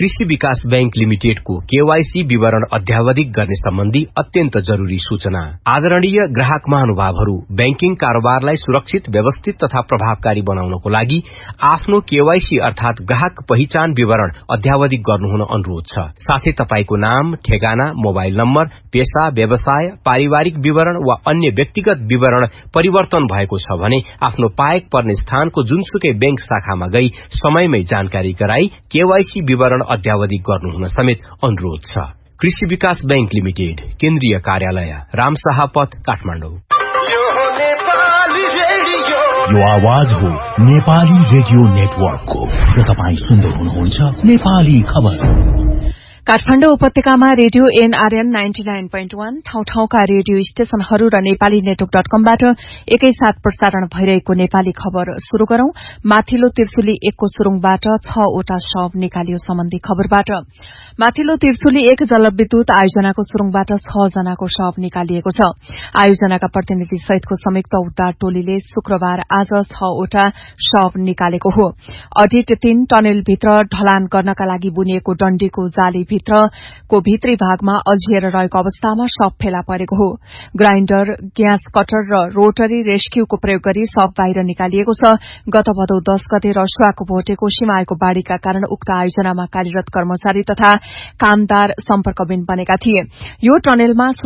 कृषि विकास bank लिमिटेडको KYC विवरण अध्यावधिक गर्ने सम्बन्धी अत्यन्त जरूरी सूचना। आदरणीय ग्राहक महानुभावहरू, बैंकिङ कारोबारलाई सुरक्षित, व्यवस्थित तथा प्रभावकारी बनाउनको लागि आफ्नो केवाईसी अर्थात ग्राहक पहिचान विवरण अध्यावधिक गर्नुहुन अनुरोध छ। साथै तपाईको नाम, ठेगाना, मोबाइल नम्बर, पेशा, व्यवसाय, पारिवारिक विवरण वा अन्य व्यक्तिगत विवरण परिवर्तन भएको छ भने आफ्नो पाएक पर्ने स्थानको जुनसुकै बैंक शाखामा गई समयमै जानकारी गराई केवाईसी विवरण अध्यावधिक गर्नुहुन समेत अनुरोध छ। कृषि विकास बैंक लिमिटेड, केन्द्रीय कार्यालय, रामशाह पथ, काठमाडौँ। यो आवाज हो नेपाली रेडियो नेटवर्कको र तपाई सुन्दै हुनुहुन्छ नेपाली खबर। काठमाडौँ उपत्यकामा रेडियो एनआरएन 99.1 ठाउँ-ठाउँका रेडियो स्टेशनहरू र नेपाली नेटवर्क .कमबाट एकैसाथ प्रसारण भइरहेको नेपाली खबर शुरू गरौं। माथिल्लो त्रिशुली 1 को सुरुङबाट 6 वटा शव निकालियो सम्बन्धी खबरबाट। माथिल्लो त्रिशुली 1 जलविद्युत आयोजनाको सुरुङबाट 6 जनाको शव निकालिएको छ। आयोजनाका प्रतिनिधि सहितको संयुक्त उद्धार टोलीले शुक्रबार आज 6 वटा शव निकालेको हो। अडिट 3 टनेलभित्र ढलान गर्नका लागि बुनिएको डण्डीको जाली भित्रको भित्री भागमा अल्झिएर रहेको अवस्थामा शव फेला परेको हो। ग्राइन्डर, ग्यास कटर र रोटरी रेस्क्यूको प्रयोग गरी शव बाहिर निकालिएको छ। गत भदौ 10 गते रसुवाको भोटेको सीमाएको बाढ़ीका कारण उक्त आयोजनामा कार्यरत कर्मचारी तथा कामदार सम्पर्कविहीन बनेका थिए। यो टनेलमा